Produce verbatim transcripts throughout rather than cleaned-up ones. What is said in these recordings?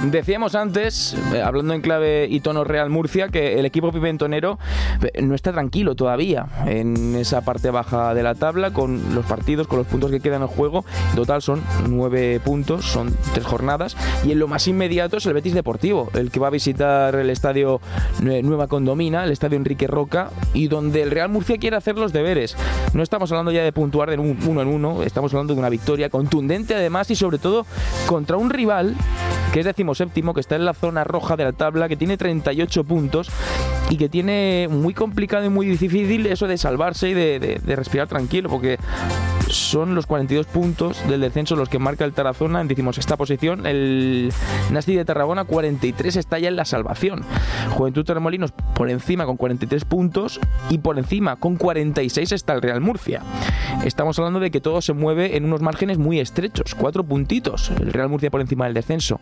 Decíamos antes, eh, hablando en clave y tono Real Murcia, que el equipo pimentonero eh, no está tranquilo todavía en esa parte baja de la tabla, con los partidos, con los puntos que quedan en juego. En total son nueve puntos, son tres jornadas, y en lo más inmediato es el Betis Deportivo, el que va a visitar el estadio Nueva Condomina, el estadio Enrique Roca, y donde el Real Murcia quiere hacer los deberes. No estamos hablando ya de puntuar de un uno en uno, estamos hablando de una victoria contundente además, y sobre todo contra un rival que es decimoséptimo, que está en la zona roja de la tabla, que tiene treinta y ocho puntos y que tiene muy complicado y muy difícil eso de salvarse y de, de, de respirar tranquilo, porque son los cuarenta y dos puntos del descenso los que marca el Tarazona en decimosexta posición. El Nasti de Tarragona, cuarenta y tres, está ya en la salvación. Juventud Torremolinos por encima con cuarenta y tres puntos, y por encima con cuarenta y seis está el Real Murcia. Estamos hablando de que todo se mueve en unos márgenes muy estrechos, cuatro puntitos, el Real Murcia por encima del descenso.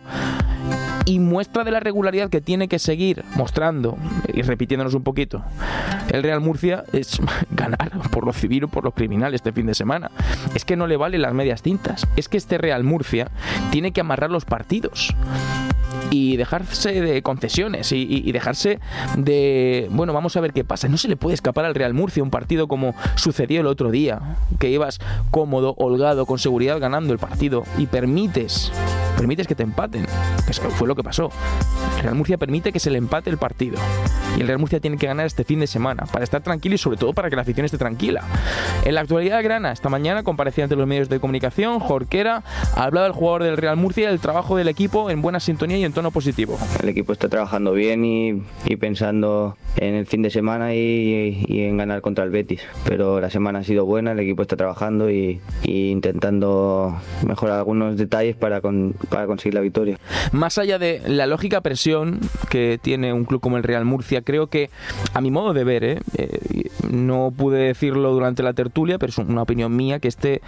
Y muestra de la regularidad que tiene que seguir mostrando y repitiéndonos un poquito el Real Murcia es ganar por lo civil o por lo criminal este fin de semana. Es que no le valen las medias tintas. Es que este Real Murcia tiene que amarrar los partidos y dejarse de concesiones y, y, y dejarse de, bueno, vamos a ver qué pasa. No se le puede escapar al Real Murcia un partido como sucedió el otro día, que ibas cómodo, holgado, con seguridad ganando el partido, y permites permites que te empaten, que eso fue lo que pasó. El Real Murcia permite que se le empate el partido, y el Real Murcia tiene que ganar este fin de semana para estar tranquilo y sobre todo para que la afición esté tranquila. En la actualidad grana, esta mañana comparecía ante los medios de comunicación Jorquera, hablaba del jugador del Real Murcia, del trabajo del equipo en buena sintonía y en tono positivo. El equipo está trabajando bien y, y pensando en el fin de semana y, y en ganar contra el Betis, pero la semana ha sido buena, el equipo está trabajando y, y intentando mejorar algunos detalles para, con, para conseguir la victoria. Más allá de la lógica presión que tiene un club como el Real Murcia, creo que, a mi modo de ver, ¿eh? Eh, no pude decirlo durante la tertulia, pero es una opinión mía, que esté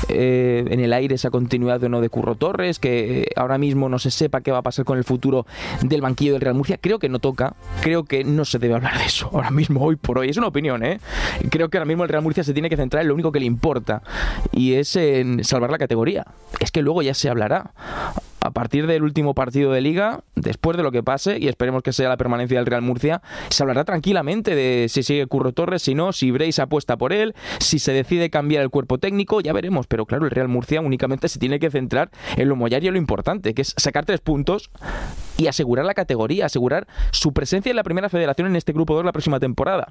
eh, en el aire esa continuidad de no de Curro Torres, que ahora mismo no se sepa qué va a pasar con el futuro del banquillo del Real Murcia. Creo que no toca, creo que no se debe hablar de eso ahora mismo, hoy por hoy. Es una opinión, ¿eh? Creo que ahora mismo el Real Murcia se tiene que centrar en lo único que le importa, y es en salvar la categoría. Es que luego ya se hablará a partir del último partido de Liga, después de lo que pase, y esperemos que sea la permanencia del Real Murcia, se hablará tranquilamente de si sigue Curro Torres, si no, si Breis apuesta por él, si se decide cambiar el cuerpo técnico, ya veremos. Pero claro, el Real Murcia únicamente se tiene que centrar en lo mollar y en lo importante, que es sacar tres puntos y asegurar la categoría, asegurar su presencia en la primera federación en este grupo dos la próxima temporada.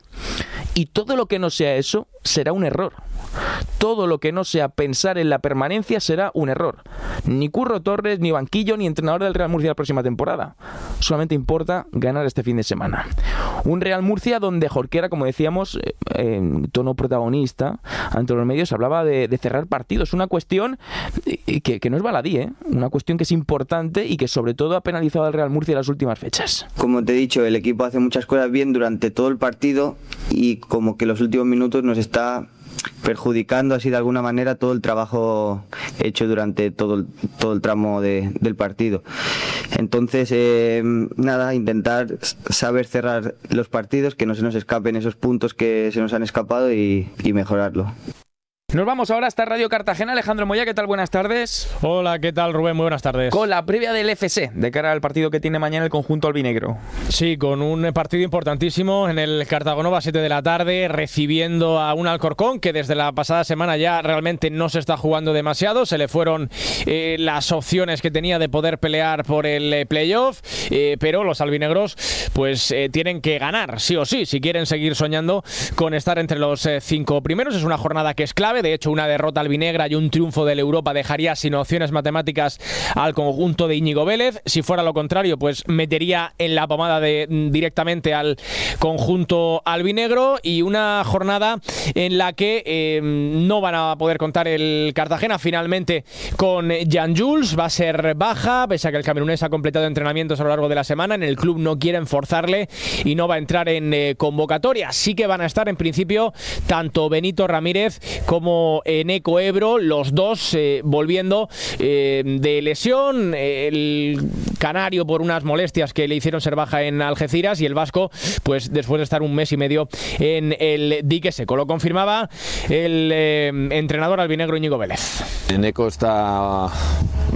Y todo lo que no sea eso será un error. Todo lo que no sea pensar en la permanencia será un error. Ni Curro Torres, ni banquillo, ni entrenador del Real Murcia la próxima temporada. Solamente importa ganar este fin de semana. Un Real Murcia donde Jorquera, como decíamos, en tono protagonista ante los medios, hablaba de, de cerrar partidos. Una cuestión que, que no es baladí, ¿eh? Una cuestión que es importante y que sobre todo ha penalizado al Real Murcia en las últimas fechas. Como te he dicho, el equipo hace muchas cosas bien durante todo el partido y como que los últimos minutos nos está perjudicando así de alguna manera todo el trabajo hecho durante todo el, todo el tramo de, del partido. Entonces, eh, nada, intentar saber cerrar los partidos, que no se nos escapen esos puntos que se nos han escapado y, y mejorarlo. Nos vamos ahora hasta Radio Cartagena. Alejandro Moya, ¿qué tal? Buenas tardes. Hola, ¿qué tal, Rubén? Muy buenas tardes. Con la previa del F C, de cara al partido que tiene mañana el conjunto albinegro. Sí, con un partido importantísimo en el Cartagonova, siete de la tarde, recibiendo a un Alcorcón que desde la pasada semana ya realmente no se está jugando demasiado. Se le fueron eh, las opciones que tenía de poder pelear por el eh, playoff, eh, pero los albinegros pues eh, tienen que ganar, sí o sí, si quieren seguir soñando con estar entre los eh, cinco primeros. Es una jornada que es clave. De hecho, una derrota albinegra y un triunfo del Europa dejaría sin opciones matemáticas al conjunto de Íñigo Vélez. Si fuera lo contrario, pues metería en la pomada de, directamente al conjunto albinegro. Y una jornada en la que eh, no van a poder contar el Cartagena finalmente con Jan Jules. Va a ser baja, pese a que el camerunés ha completado entrenamientos a lo largo de la semana. En el club no quieren forzarle y no va a entrar en eh, convocatoria. Sí que van a estar en principio tanto Benito Ramírez como Eneco Ebro, los dos eh, volviendo eh, de lesión, el canario por unas molestias que le hicieron ser baja en Algeciras y el vasco pues después de estar un mes y medio en el dique seco. Lo confirmaba el eh, entrenador albinegro Íñigo Vélez. Eneco está mmm,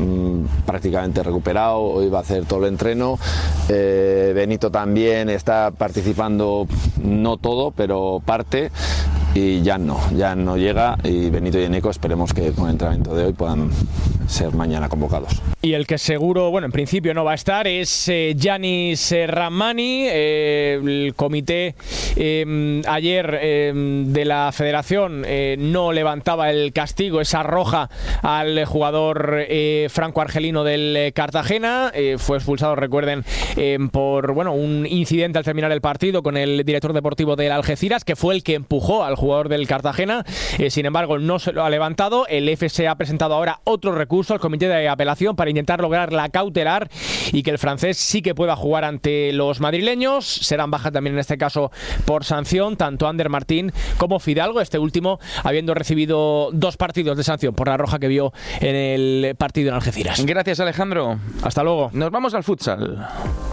prácticamente recuperado, hoy va a hacer todo el entreno. eh, Benito también está participando, no todo, pero parte. Y Jan no, Jan no llega, y Benito y Eneco esperemos que con el entrenamiento de hoy puedan ser mañana convocados. Y el que seguro, bueno, en principio no va a estar es eh, Yanis Rahmani. Eh, el comité eh, ayer eh, de la federación eh, no levantaba el castigo, esa roja al jugador eh, franco-argelino del eh, Cartagena. Eh, fue expulsado, recuerden, eh, por bueno un incidente al terminar el partido con el director deportivo del Algeciras, que fue el que empujó al jugador del Cartagena. Eh, sin embargo, no se lo ha levantado. El F C ha presentado ahora otro recurso al comité de apelación para intentar lograr la cautelar y que el francés sí que pueda jugar ante los madrileños. Serán bajas también en este caso por sanción tanto Ander Martín como Fidalgo, este último habiendo recibido dos partidos de sanción por la roja que vio en el partido en Algeciras. Gracias, Alejandro. Hasta luego. Nos vamos al futsal.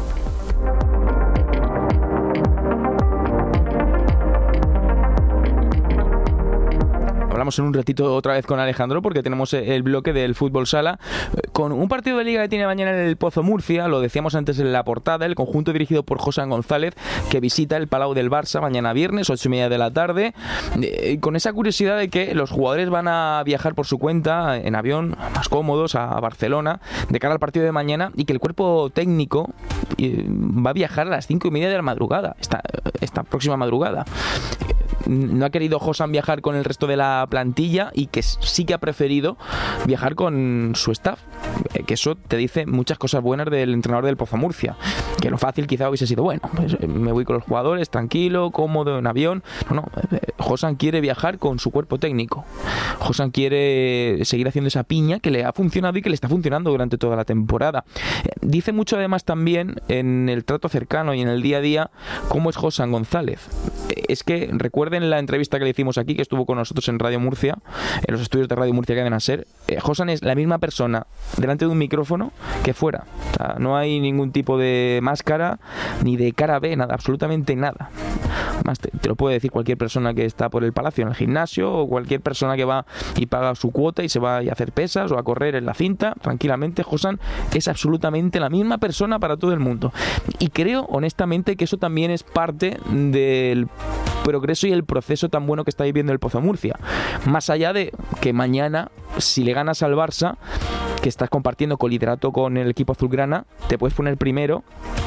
Hablamos en un ratito otra vez con Alejandro porque tenemos el bloque del fútbol sala con un partido de liga que tiene mañana en el Pozo Murcia. Lo decíamos antes en la portada, el conjunto dirigido por Josan González, que visita el Palau del Barça mañana viernes, ocho y media de la tarde, eh, con esa curiosidad de que los jugadores van a viajar por su cuenta en avión más cómodos a Barcelona de cara al partido de mañana, y que el cuerpo técnico eh, va a viajar a las cinco y media de la madrugada, esta, esta próxima madrugada. No ha querido Josan viajar con el resto de la plantilla y que sí que ha preferido viajar con su staff, que eso te dice muchas cosas buenas del entrenador del Pozo Murcia, que lo fácil quizá hubiese sido, bueno, pues me voy con los jugadores tranquilo, cómodo en avión. No, no, Josan quiere viajar con su cuerpo técnico. Josan quiere seguir haciendo esa piña que le ha funcionado y que le está funcionando durante toda la temporada. Dice mucho además también en el trato cercano y en el día a día cómo es Josan González. Es que recuerden la entrevista que le hicimos aquí, que estuvo con nosotros en Radio Murcia, en los estudios de Radio Murcia Cadena Ser. eh, Josan es la misma persona delante de un micrófono que fuera. O sea, no hay ningún tipo de máscara ni de cara B, nada, absolutamente nada. Además, te, te lo puede decir cualquier persona que está por el palacio en el gimnasio, o cualquier persona que va y paga su cuota y se va a hacer pesas o a correr en la cinta tranquilamente. Josan es absolutamente la misma persona para todo el mundo, y creo honestamente que eso también es parte del progreso y el proceso tan bueno que está viviendo el Pozo Murcia. Más allá de que mañana, si le ganas al Barça, que estás compartiendo coliderato con el equipo azulgrana, te puedes poner primero,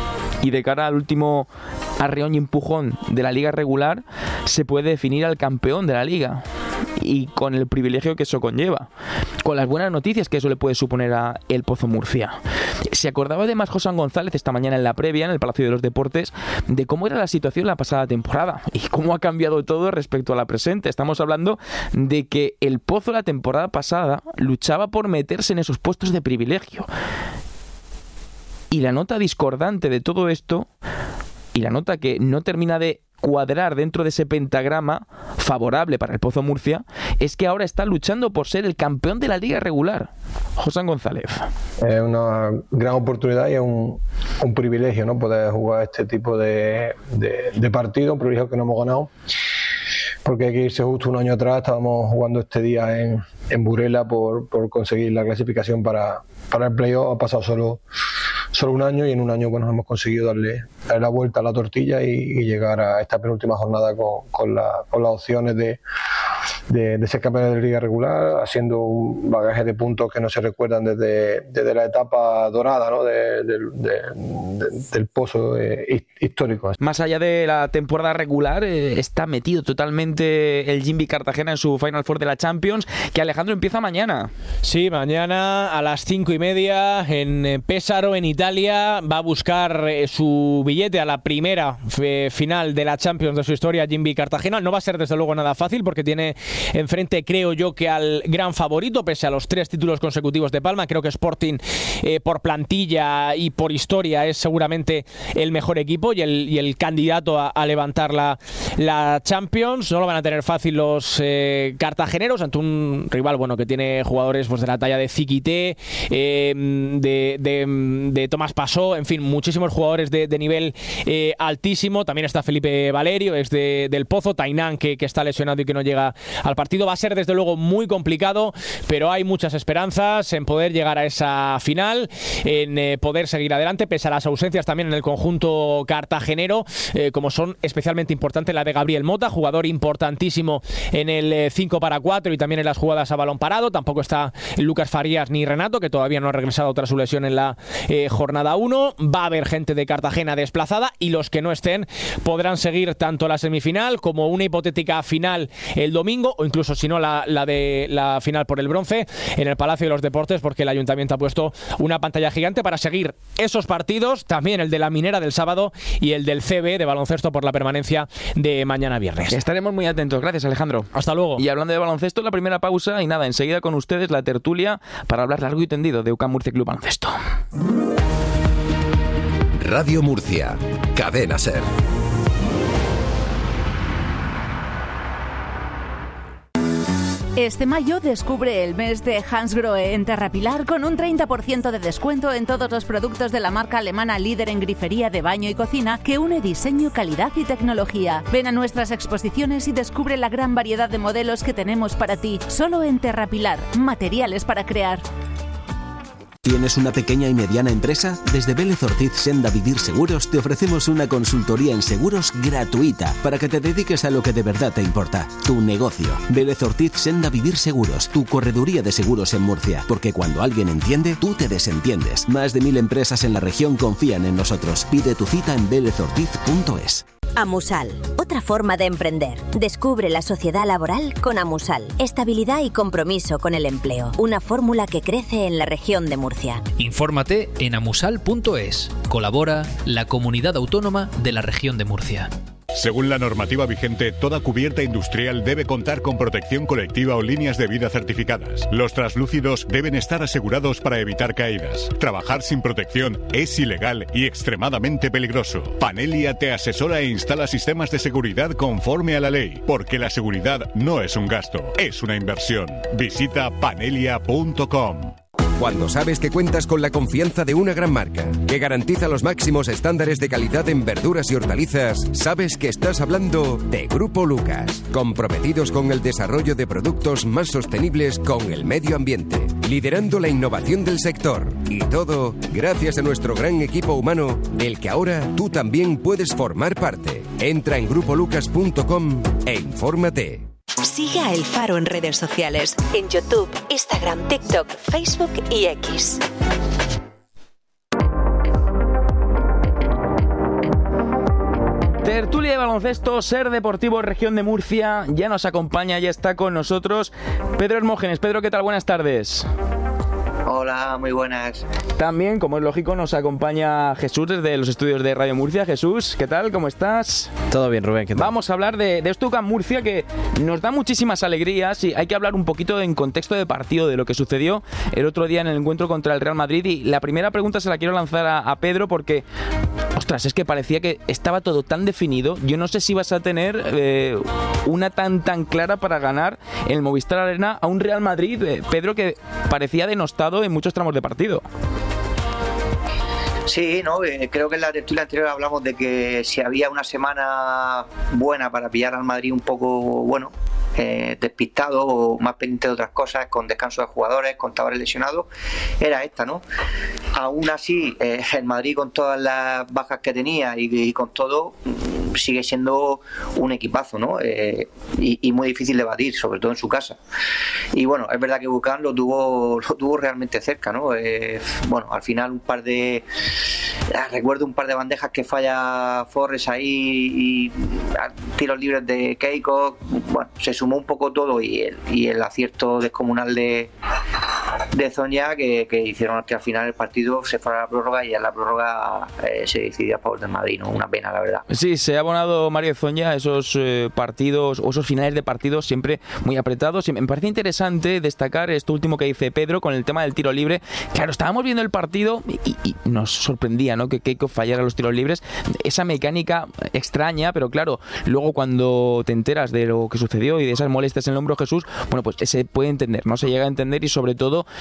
y de cara al último arreón y empujón de la liga regular se puede definir al campeón de la liga, y con el privilegio que eso conlleva, con las buenas noticias que eso le puede suponer a el Pozo Murcia. Se acordaba además Josan González esta mañana en la previa en el Palacio de los Deportes de cómo era la situación la pasada temporada y cómo ha cambiado todo respecto a la presente. Estamos hablando de que el Pozo la temporada pasada luchaba por meterse en esos puestos de privilegio, y la nota discordante de todo esto, y la nota que no termina de cuadrar dentro de ese pentagrama favorable para el Pozo Murcia, es que ahora está luchando por ser el campeón de la liga regular. Josan González. Es una gran oportunidad y es un, un privilegio, ¿no?, poder jugar este tipo de, de, de partido, un privilegio que no hemos ganado, porque hay que irse justo un año atrás, estábamos jugando este día en, en Burela por, por conseguir la clasificación para, para el playoff. Ha pasado solo solo un año, y en un año bueno, hemos conseguido darle, darle la vuelta a la tortilla y, y llegar a esta penúltima jornada con, con, la, con las opciones de, de, de ser campeón de la liga regular, haciendo un bagaje de puntos que no se recuerdan desde, desde la etapa dorada, ¿no?, de, de, de, de, del pozo eh, histórico. Más allá de la temporada regular, eh, está metido totalmente el Jimby Cartagena en su Final Four de la Champions, que Alejandro empieza mañana. Sí, mañana a las cinco y media en Pesaro, en Italia. Va a buscar eh, su billete a la primera eh, final de la Champions de su historia, Jimby Cartagena. No va a ser desde luego nada fácil porque tiene enfrente, creo yo, que al gran favorito, pese a los tres títulos consecutivos de Palma. Creo que Sporting eh, por plantilla y por historia es seguramente el mejor equipo y el, y el candidato a, a levantar la, la Champions. No lo van a tener fácil los eh, cartageneros ante un rival bueno que tiene jugadores pues, de la talla de Ziquité, eh, de, de, de Tomás Pasó, en fin, muchísimos jugadores de, de nivel eh, altísimo. También está Felipe Valerio, es de, del Pozo, Tainán, que, que está lesionado y que no llega al partido. Va a ser desde luego muy complicado, pero hay muchas esperanzas en poder llegar a esa final, en eh, poder seguir adelante, pese a las ausencias también en el conjunto cartagenero, eh, como son especialmente importantes la de Gabriel Mota, jugador importantísimo en el cinco para cuatro y también en las jugadas a balón parado. Tampoco está Lucas Farías ni Renato, que todavía no ha regresado tras su lesión en la eh, jornada uno. Va a haber gente de Cartagena desplazada y los que no estén podrán seguir tanto la semifinal como una hipotética final el domingo, o incluso si no la, la de la final por el bronce en el Palacio de los Deportes, porque el Ayuntamiento ha puesto una pantalla gigante para seguir esos partidos, también el de la Minera del sábado y el del C B de baloncesto por la permanencia de mañana viernes. Estaremos muy atentos. Gracias, Alejandro. Hasta luego. Y hablando de baloncesto, la primera pausa y nada, enseguida con ustedes la tertulia para hablar largo y tendido de U C A M Murcia Club Baloncesto. Radio Murcia, Cadena SER. Este mayo descubre el mes de Hansgrohe en Terrapilar con un treinta por ciento de descuento en todos los productos de la marca alemana líder en grifería de baño y cocina que une diseño, calidad y tecnología. Ven a nuestras exposiciones y descubre la gran variedad de modelos que tenemos para ti. Solo en Terrapilar, materiales para crear. ¿Tienes una pequeña y mediana empresa? Desde Vélez Ortiz Senda Vivir Seguros te ofrecemos una consultoría en seguros gratuita para que te dediques a lo que de verdad te importa, tu negocio. Vélez Ortiz Senda Vivir Seguros, tu correduría de seguros en Murcia, porque cuando alguien entiende, tú te desentiendes. Más de mil empresas en la región confían en nosotros. Pide tu cita en vélez ortiz punto es. Amusal, otra forma de emprender. Descubre la sociedad laboral con Amusal. Estabilidad y compromiso con el empleo. Una fórmula que crece en la región de Murcia. Infórmate en amusal punto es. Colabora la Comunidad Autónoma de la Región de Murcia. Según la normativa vigente, toda cubierta industrial debe contar con protección colectiva o líneas de vida certificadas. Los translúcidos deben estar asegurados para evitar caídas. Trabajar sin protección es ilegal y extremadamente peligroso. Panelia te asesora e instala sistemas de seguridad conforme a la ley, porque la seguridad no es un gasto, es una inversión. Visita panelia punto com. Cuando sabes que cuentas con la confianza de una gran marca, que garantiza los máximos estándares de calidad en verduras y hortalizas, sabes que estás hablando de Grupo Lucas, comprometidos con el desarrollo de productos más sostenibles con el medio ambiente, liderando la innovación del sector. Y todo gracias a nuestro gran equipo humano, del que ahora tú también puedes formar parte. Entra en grupo lucas punto com e infórmate. Sigue a El Faro en redes sociales, en YouTube, Instagram, TikTok, Facebook y X. Tertulia de baloncesto, Ser Deportivo Región de Murcia. Ya nos acompaña, ya está con nosotros Pedro Hermógenes. Pedro, ¿qué tal? Buenas tardes. Hola, muy buenas. También, como es lógico, nos acompaña Jesús desde los estudios de Radio Murcia. Jesús, ¿qué tal? ¿Cómo estás? Todo bien, Rubén, ¿qué tal? Vamos a hablar de, de esto U C A M Murcia, que nos da muchísimas alegrías, y hay que hablar un poquito en contexto de partido, de lo que sucedió el otro día en el encuentro contra el Real Madrid. Y la primera pregunta se la quiero lanzar a, a Pedro, porque, ostras, es que parecía que estaba todo tan definido. Yo no sé si vas a tener eh, una tan tan clara para ganar en el Movistar Arena a un Real Madrid, eh, Pedro, que parecía denostado en muchos tramos de partido. Sí, no, eh, creo que en la tertulia anterior hablamos de que si había una semana buena para pillar al Madrid un poco, bueno, eh, despistado o más pendiente de otras cosas, con descanso de jugadores, contadores lesionados, era esta, ¿no? Aún así, eh, el Madrid, con todas las bajas que tenía y, y con todo, sigue siendo un equipazo, ¿no? Eh, y, y muy difícil de batir, sobre todo en su casa. Y bueno, es verdad que U C A M lo tuvo, lo tuvo realmente cerca, ¿no? Eh, bueno, al final un par de... Recuerdo un par de bandejas que falla Forres ahí y tiros libres de Keiko. Bueno, se sumó un poco todo y el, y el acierto descomunal de de Zonja que, que hicieron que al final el partido se fuera a la prórroga, y en la prórroga eh, se decidió a favor del Madrid, ¿no? Una pena, la verdad. Sí, se ha abonado Mario Zonja esos eh, partidos o esos finales de partidos siempre muy apretados. Y me parece interesante destacar esto último que dice Pedro con el tema del tiro libre. Claro, estábamos viendo el partido y, y nos sorprendía, ¿no?, que Keiko fallara los tiros libres. Esa mecánica extraña, pero claro, luego cuando te enteras de lo que sucedió y de esas molestias en el hombro, Jesús, bueno, pues se puede entender, ¿no? Se llega a entender, y sobre todo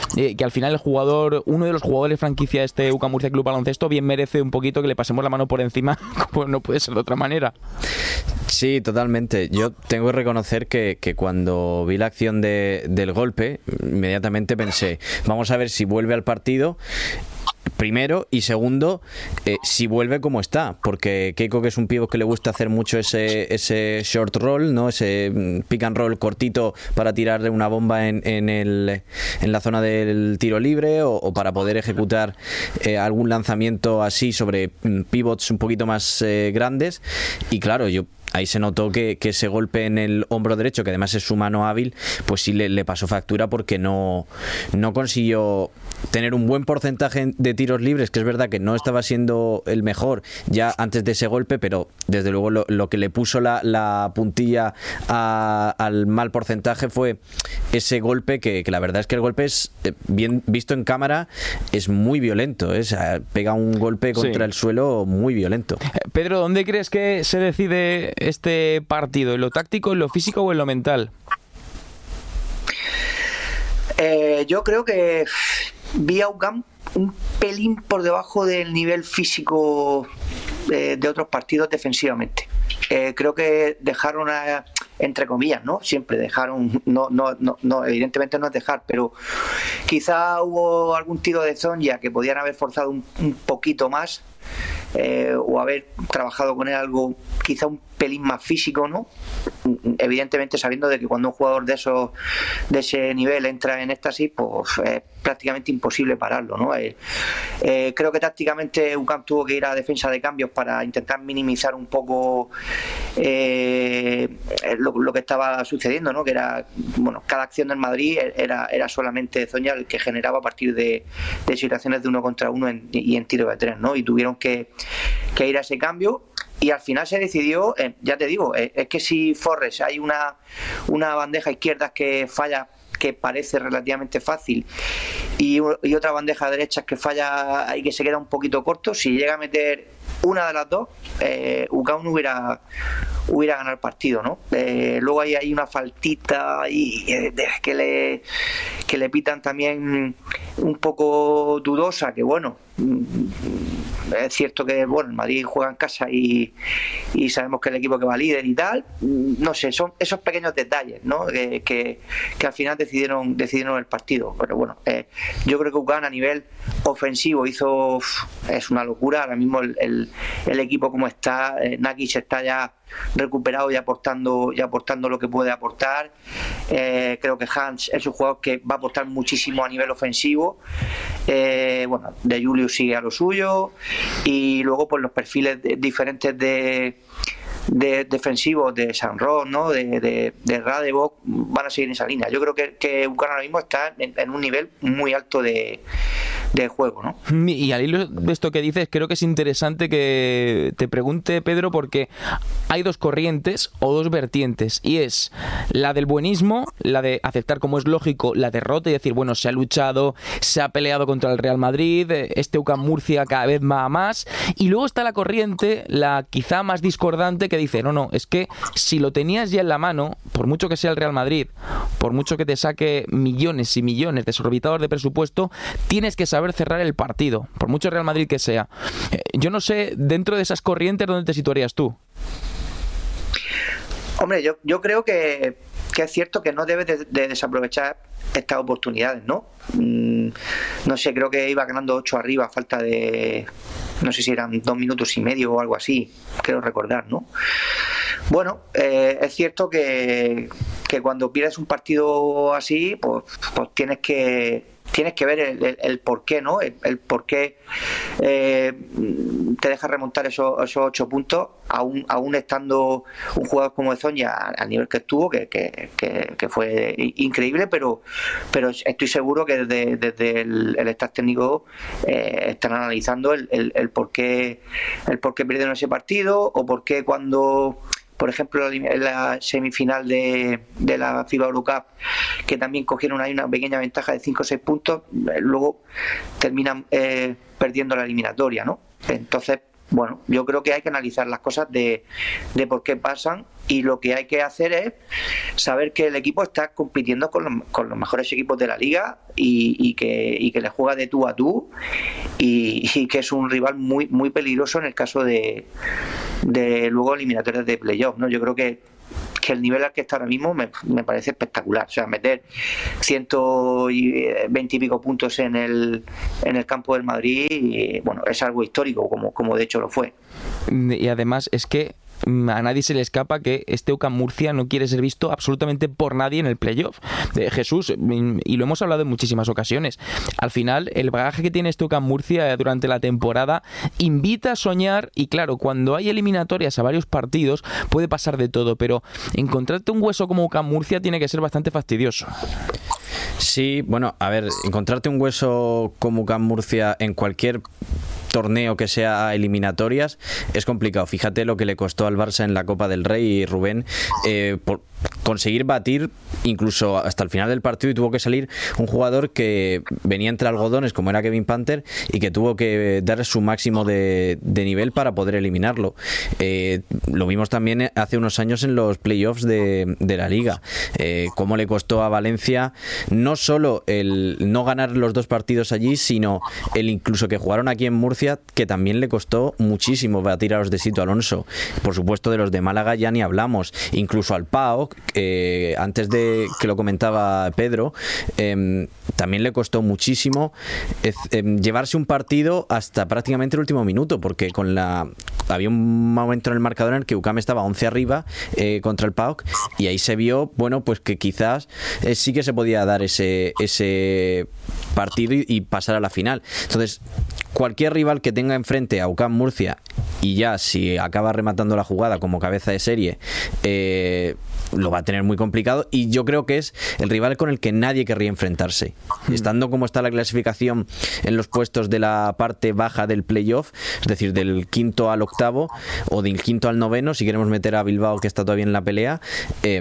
eh, que al final el jugador, uno de los jugadores franquicia de este U C A M Murcia Club Baloncesto, bien merece un poquito que le pasemos la mano por encima, como no puede ser de otra manera. Sí, totalmente. Yo tengo que reconocer que, que cuando vi la acción de, del golpe, inmediatamente pensé, vamos a ver si vuelve al partido. Primero, y segundo, eh, si vuelve como está, porque Keiko, que es un pívot que le gusta hacer mucho ese, ese short roll, ¿no? Ese pick and roll cortito para tirarle una bomba en, en, el, en la zona del tiro libre, o, o para poder ejecutar eh, algún lanzamiento así sobre pivots un poquito más eh, grandes. Y claro, yo ahí se notó que, que ese golpe en el hombro derecho, que además es su mano hábil, pues sí le, le pasó factura, porque no, no consiguió tener un buen porcentaje de tiros libres, que es verdad que no estaba siendo el mejor ya antes de ese golpe, pero desde luego lo, lo que le puso la, la puntilla a, al mal porcentaje fue ese golpe, que, que la verdad es que el golpe es, bien visto en cámara, es muy violento, ¿eh? O sea, pega un golpe contra sí. el suelo muy violento. Pedro, ¿dónde crees que se decide este partido? ¿En lo táctico, en lo físico o en lo mental? Eh, yo creo que vi a U C A M un pelín por debajo del nivel físico de, de otros partidos defensivamente. Eh, creo que dejaron a, entre comillas, ¿no? Siempre dejaron, no, no, no, no, evidentemente no es dejar, pero quizá hubo algún tiro de Zonja que podían haber forzado un, un poquito más, eh, o haber trabajado con él algo quizá un pelín más físico, ¿no? Evidentemente sabiendo de que cuando un jugador de esos de ese nivel entra en éxtasis, pues es prácticamente imposible pararlo, ¿no? Eh, eh, creo que tácticamente U C A M tuvo que ir a defensa de cambios para intentar minimizar un poco eh, lo, lo que estaba sucediendo, ¿no? Que era, bueno, cada acción del Madrid era, era solamente Zonja el que generaba a partir de, de situaciones de uno contra uno en, y en tiro de tres, ¿no? Y tuvieron que, que ir a ese cambio. Y al final se decidió, eh, ya te digo, eh, es que si Forres hay una, una bandeja izquierda que falla, que parece relativamente fácil, y, y otra bandeja derecha que falla y que se queda un poquito corto, si llega a meter una de las dos, eh, U C A M no hubiera, hubiera ganado el partido, ¿no? Eh, luego hay, hay una faltita y, eh, que, le, que le pitan también un poco dudosa, que bueno, es cierto que bueno, el Madrid juega en casa y, y sabemos que el equipo que va líder y tal, no sé, son esos pequeños detalles, ¿no? que, que, que al final decidieron decidieron el partido. Pero bueno, eh, yo creo que U C A M a nivel ofensivo hizo, es una locura ahora mismo el, el, el equipo como está. eh, Nakic está ya recuperado y aportando y aportando lo que puede aportar. Eh, creo que Hans es un jugador que va a aportar muchísimo a nivel ofensivo. Eh, bueno, De Julius sigue a lo suyo, y luego pues los perfiles de, diferentes de de defensivos de San Ros, ¿no? de, de, de Radebok van a seguir en esa línea. Yo creo que, que U C A M ahora mismo está en, en un nivel muy alto de, de juego, ¿no? Y al hilo de esto que dices, creo que es interesante que te pregunte, Pedro, porque hay dos corrientes o dos vertientes, y es la del buenismo, la de aceptar, como es lógico, la derrota y decir, bueno, se ha luchado, se ha peleado contra el Real Madrid, este U C A M Murcia cada vez va a más, y luego está la corriente, la quizá más discordante, que dice, no, no, es que si lo tenías ya en la mano, por mucho que sea el Real Madrid, por mucho que te saque millones y millones desorbitados de presupuesto, tienes que saber cerrar el partido, por mucho Real Madrid que sea. Eh, yo no sé, dentro de esas corrientes, ¿dónde te situarías tú? Hombre, yo, yo creo que, que es cierto que no debes de, de desaprovechar estas oportunidades, ¿no? Mm, no sé, creo que iba ganando ocho arriba a falta de, no sé si eran dos minutos y medio o algo así, creo recordar, ¿no? Bueno, eh, es cierto que, que cuando pierdes un partido así, pues, pues tienes que tienes que ver el, el, el por qué, ¿no? El, el por qué eh, te deja remontar esos, esos ocho puntos, aún, aún estando un jugador como Zonja al nivel que estuvo, que, que, que, que fue increíble, pero, pero estoy seguro que desde, desde el, el staff técnico eh, están analizando el, el, el por qué el por qué perdieron ese partido, o por qué cuando, por ejemplo, en la semifinal de, de la FIBA Eurocup, que también cogieron ahí una pequeña ventaja de cinco o seis puntos, luego terminan eh, perdiendo la eliminatoria, ¿no? Entonces, bueno, yo creo que hay que analizar las cosas de, de por qué pasan, y lo que hay que hacer es saber que el equipo está compitiendo con los, con los mejores equipos de la liga y, y, que, y que le juega de tú a tú, y, y que es un rival muy muy peligroso en el caso de, de luego eliminatorias de playoff, ¿no? Yo creo que que el nivel al que está ahora mismo me, me parece espectacular. O sea, meter ciento veinte y pico puntos en el en el campo del Madrid, y, bueno, es algo histórico, como, como de hecho lo fue. Y además es que a nadie se le escapa que este U C A M Murcia no quiere ser visto absolutamente por nadie en el playoff. Eh, Jesús, y lo hemos hablado en muchísimas ocasiones, al final el bagaje que tiene este U C A M Murcia durante la temporada invita a soñar, y claro, cuando hay eliminatorias a varios partidos puede pasar de todo, pero encontrarte un hueso como U C A M Murcia tiene que ser bastante fastidioso. Sí, bueno, a ver, encontrarte un hueso como U C A M Murcia en cualquier torneo que sea eliminatorias es complicado. Fíjate lo que le costó al Barça en la Copa del Rey, y Rubén, eh, por conseguir batir incluso hasta el final del partido, y tuvo que salir un jugador que venía entre algodones como era Kevin Panther, y que tuvo que dar su máximo de, de nivel para poder eliminarlo. Eh, lo vimos también hace unos años en los playoffs de, de la Liga, eh, cómo le costó a Valencia no solo el no ganar los dos partidos allí, sino el incluso que jugaron aquí en Murcia, que también le costó muchísimo batir a los de Sito Alonso. Por supuesto, de los de Málaga ya ni hablamos, incluso al P A O K, eh, antes de que lo comentaba Pedro, eh, también le costó muchísimo eh, eh, llevarse un partido hasta prácticamente el último minuto, porque con la había un momento en el marcador en el que U C A M estaba once arriba eh, contra el P A O K, y ahí se vio, bueno, pues que quizás eh, sí que se podía dar ese, ese partido y, y pasar a la final. Entonces, cualquier rival que tenga enfrente a U C A M Murcia, y ya si acaba rematando la jugada como cabeza de serie, eh, lo va a tener muy complicado, y yo creo que es el rival con el que nadie querría enfrentarse. Estando como está la clasificación en los puestos de la parte baja del playoff, es decir, del quinto al octavo, o del quinto al noveno, si queremos meter a Bilbao, que está todavía en la pelea, eh,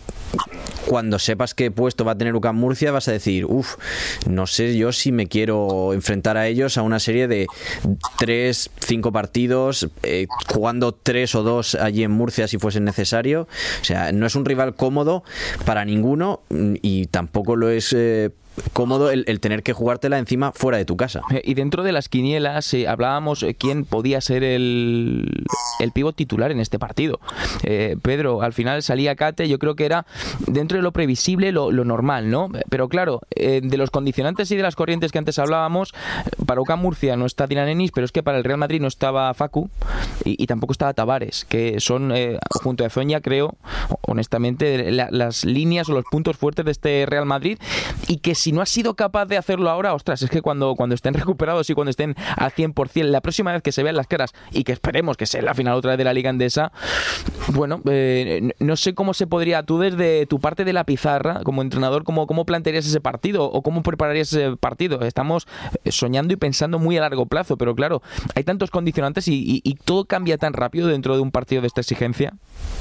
cuando sepas qué puesto va a tener U C A M Murcia, vas a decir, uff, no sé yo si me quiero enfrentar a ellos a una serie de tres, cinco partidos, eh, jugando tres o dos allí en Murcia si fuese necesario. O sea, no es un rival cómodo para ninguno, y tampoco lo es eh, cómodo el, el tener que jugártela encima fuera de tu casa. Y dentro de las quinielas eh, hablábamos eh, quién podía ser el, el pívot titular en este partido. Eh, Pedro, al final salía Kate, yo creo que era dentro de lo previsible, lo, lo normal, ¿no? Pero claro, eh, de los condicionantes y de las corrientes que antes hablábamos, para U C A M Murcia no está Dylan Ennis, pero es que para el Real Madrid no estaba Facu, y, y tampoco estaba Tavares, que son, eh, junto a Zoña, creo, honestamente, la, las líneas o los puntos fuertes de este Real Madrid, y que si no has sido capaz de hacerlo ahora, ostras, es que cuando, cuando estén recuperados y cuando estén al cien por ciento, la próxima vez que se vean las caras, y que esperemos que sea la final otra vez de la Liga Endesa, bueno, eh, no sé cómo se podría, tú desde tu parte de la pizarra, como entrenador, cómo, cómo plantearías ese partido, o cómo prepararías ese partido. Estamos soñando y pensando muy a largo plazo, pero claro, hay tantos condicionantes y, y, y todo cambia tan rápido dentro de un partido de esta exigencia.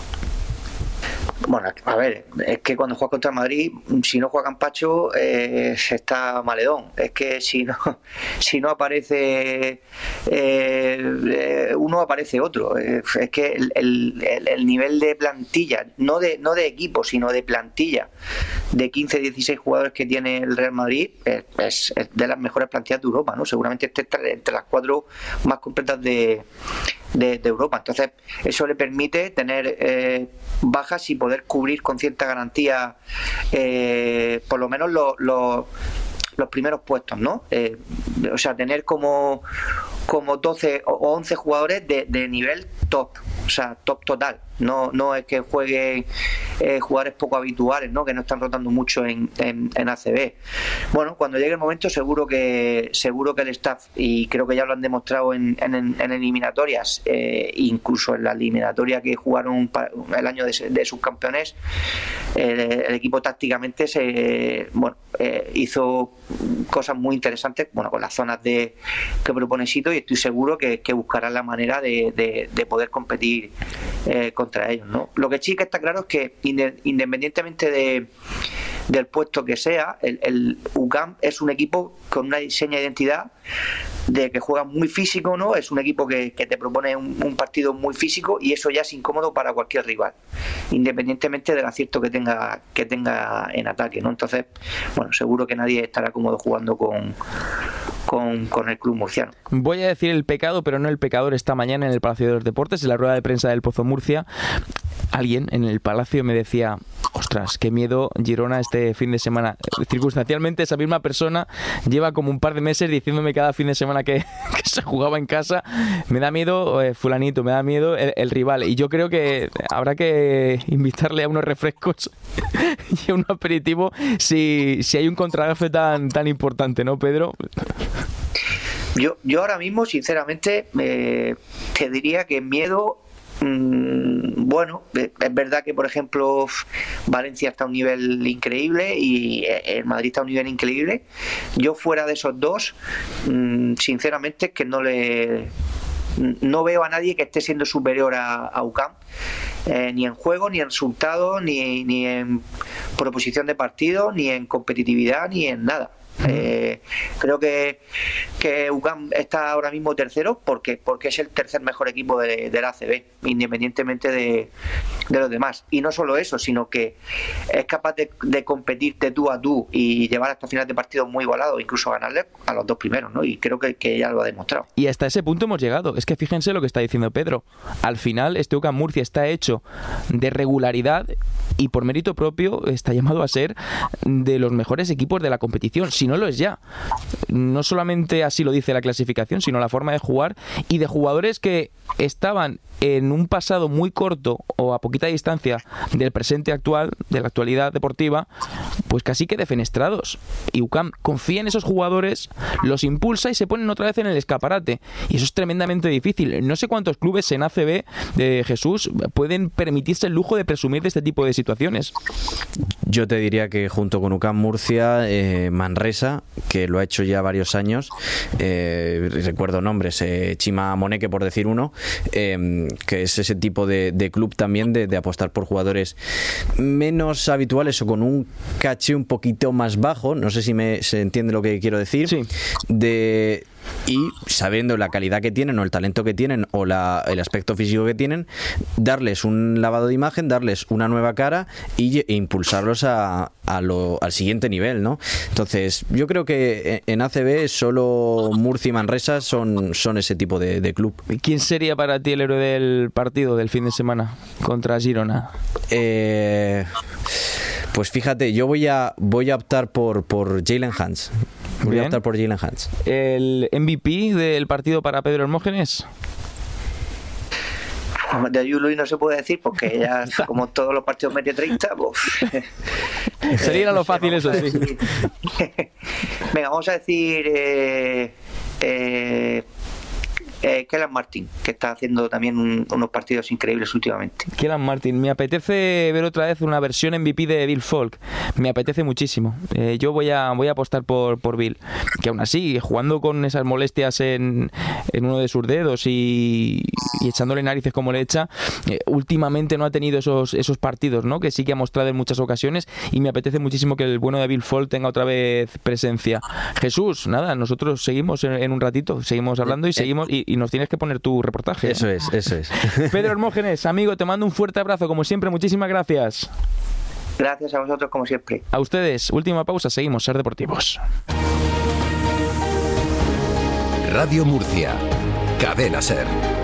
Bueno, a ver, es que cuando juegas contra el Madrid, si no juega Campacho, eh, está maledón. Es que si no si no aparece eh, uno, aparece otro. Es que el, el, el nivel de plantilla, no de no de equipo, sino de plantilla, de quince, dieciséis jugadores que tiene el Real Madrid, es, es, es de las mejores plantillas de Europa, ¿no? Seguramente esté entre, entre las cuatro más completas de De, de Europa. Entonces eso le permite tener eh, bajas y poder cubrir con cierta garantía eh, por lo menos los lo, los primeros puestos, ¿no? Eh, o sea, tener como como doce o once jugadores de, de nivel top, o sea, top total. No, no es que jueguen eh, jugadores poco habituales, ¿no? Que no están rotando mucho en, en, en A C B. Bueno, cuando llegue el momento, seguro que seguro que el staff, y creo que ya lo han demostrado en, en, en eliminatorias, eh, incluso en la eliminatoria que jugaron el año de, de subcampeones, eh, el equipo tácticamente se bueno eh, hizo cosas muy interesantes, bueno, con las zonas de que propone Sito, y estoy seguro que, que buscarán la manera de, de, de poder competir eh, contra ellos, ¿no? Lo que sí que está claro es que independientemente de, del puesto que sea, el, el U C A M es un equipo con una seña de identidad de que juega muy físico, ¿no? Es un equipo que, que te propone un, un partido muy físico, y eso ya es incómodo para cualquier rival, independientemente del acierto que tenga que tenga en ataque, ¿no? Entonces, bueno, seguro que nadie estará cómodo jugando con Con, con el club murciano. Voy a decir el pecado, pero no el pecador. Esta mañana en el Palacio de los Deportes, en la rueda de prensa del Pozo Murcia, alguien en el Palacio me decía: ostras, qué miedo Girona este fin de semana. Circunstancialmente, esa misma persona lleva como un par de meses diciéndome cada fin de semana que, que se jugaba en casa: me da miedo eh, fulanito, me da miedo el, el rival. Y yo creo que habrá que invitarle a unos refrescos y a un aperitivo si, si hay un contragafe tan, tan importante, ¿no, Pedro? Yo, yo ahora mismo, sinceramente, eh, te diría que miedo, mmm, bueno, es verdad que, por ejemplo, Valencia está a un nivel increíble y el Madrid está a un nivel increíble. Yo, fuera de esos dos, mmm, sinceramente, es que no le... no veo a nadie que esté siendo superior a, a U C A M, eh, ni en juego, ni en resultado, ni, ni en proposición de partido, ni en competitividad, ni en nada. Eh, creo que, que U C A M está ahora mismo tercero porque, porque es el tercer mejor equipo de, de la A C B, independientemente de, de los demás. Y no solo eso, sino que es capaz de, de competir de tú a tú y llevar hasta final de partido muy igualado, incluso ganarle a los dos primeros, ¿no? Y creo que, que ya lo ha demostrado. Y hasta ese punto hemos llegado. Es que fíjense lo que está diciendo Pedro. Al final, este U C A M Murcia está hecho de regularidad y por mérito propio está llamado a ser de los mejores equipos de la competición. Si no lo es ya. No solamente así lo dice la clasificación, sino la forma de jugar y de jugadores que estaban en un pasado muy corto o a poquita distancia del presente actual, de la actualidad deportiva, pues casi que defenestrados. Y U C A M confía en esos jugadores, los impulsa y se ponen otra vez en el escaparate. Y eso es tremendamente difícil. No sé cuántos clubes en A C B de Jesús pueden permitirse el lujo de presumir de este tipo de situaciones. Yo te diría que junto con U C A M Murcia, eh, Manresa, que lo ha hecho ya varios años, eh, recuerdo nombres, eh, Chima Moneque por decir uno, eh, que es ese tipo de, de club también de, de apostar por jugadores menos habituales o con un caché un poquito más bajo, no sé si me se entiende lo que quiero decir, sí. de y sabiendo la calidad que tienen o el talento que tienen o la, el aspecto físico que tienen, darles un lavado de imagen, darles una nueva cara y, e impulsarlos a, a lo, al siguiente nivel, ¿no? Entonces yo creo que en A C B solo Murcia y Manresa son, son ese tipo de, de club. ¿Quién sería para ti el héroe del partido del fin de semana contra Girona? Eh, pues fíjate, yo voy a voy a optar por, por Jalen Hans. Voy Bien. a optar por Jalen Hans. ¿El M V P del partido para Pedro Hermógenes? De Ayulo y no se puede decir porque ya, como todos los partidos medio treinta, pues... Sería lo fácil eso, sí. Venga, vamos a decir... Eh, eh, Eh, Kellan Martin, que está haciendo también un, unos partidos increíbles últimamente. Kellan Martin, me apetece ver otra vez una versión M V P de Bill Falk, me apetece muchísimo. Eh, yo voy a voy a apostar por, por Bill, que aún así, jugando con esas molestias en, en uno de sus dedos y, y echándole narices como le echa, eh, últimamente no ha tenido esos, esos partidos, ¿no? Que sí que ha mostrado en muchas ocasiones, y me apetece muchísimo que el bueno de Bill Falk tenga otra vez presencia. Jesús, nada, nosotros seguimos en, en un ratito, seguimos hablando y seguimos y, y nos tienes que poner tu reportaje. Eso es, eso es. Pedro Hermógenes, amigo, te mando un fuerte abrazo, como siempre, muchísimas gracias. Gracias a vosotros, como siempre. A ustedes, última pausa, seguimos, Ser Deportivos. Radio Murcia, Cadena Ser.